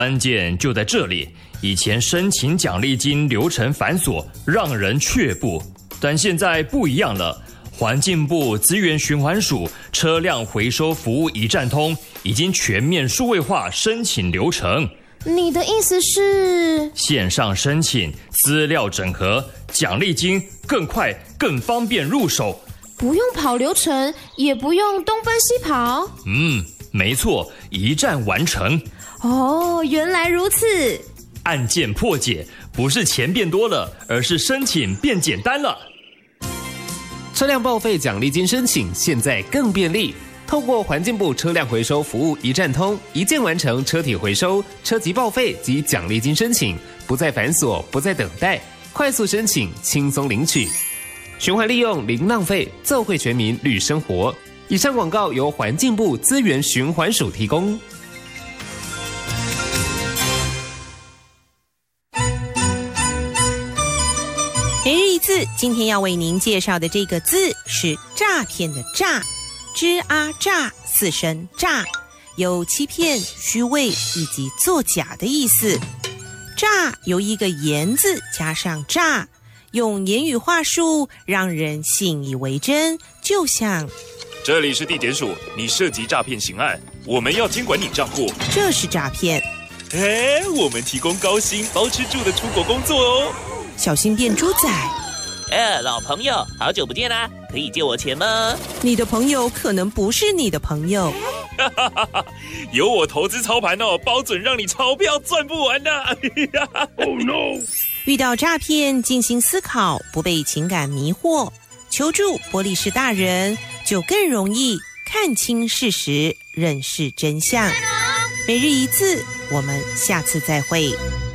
关键就在这里，以前申请奖励金流程繁琐，让人却步，但现在不一样了。环境部资源循环署车辆回收服务一站通已经全面数位化申请流程。 你的意思是线上申请，资料整合，奖励金更快更方便入手， 不用跑流程，也不用东奔西跑。 没错，一站完成。 哦，原来如此。 案件破解，不是钱变多了，而是申请变简单了。 车辆报废奖励金申请现在更便利，透过环境部车辆回收服务一站通，一键完成车体回收、车籍报废及奖励金申请，不再繁琐，不再等待，快速申请，轻松领取。循环利用，零浪费，奏会全民绿生活。以上广告由环境部资源循环署提供。 每日一字，今天要为您介绍的这个字是诈骗的诈，吱啊诈，四声诈，有欺骗、虚伪以及作假的意思。诈由一个言字加上诈，用言语话术让人信以为真，就像这里是地检署，你涉及诈骗刑案，我们要监管你账户， 这是诈骗。 我们提供高薪包吃住的出国工作哦。 小心变猪仔。 老朋友，好久不见啦，可以借我钱吗？ 你的朋友可能不是你的朋友。 有我投资操盘哦，包准让你钞票赚不完的。Oh no！ 遇到诈骗，静心思考，不被情感迷惑，求助玻璃市大人，就更容易看清事实，认识真相。每日一字，我们下次再会。